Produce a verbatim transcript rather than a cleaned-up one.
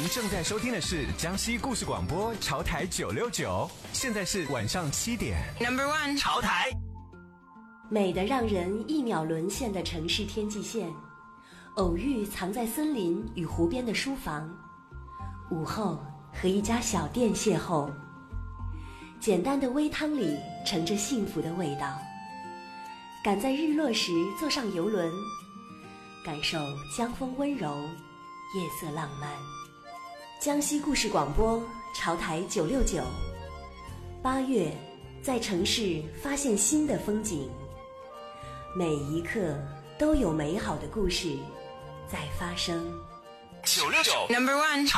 正在收听的是江西故事广播潮台九六九，现在是晚上七点。 Number one， 潮台。 美得让人一秒沦陷的城市天际线，偶遇藏在森林与湖边的书房，午后和一家小店邂逅，简单的微汤里盛着幸福的味道。赶在日落时坐上游轮，感受江风温柔，夜色浪漫。江西故事广播潮台九六九，八月在城市发现新的风景，每一刻都有美好的故事在发生。 九六九 Number one。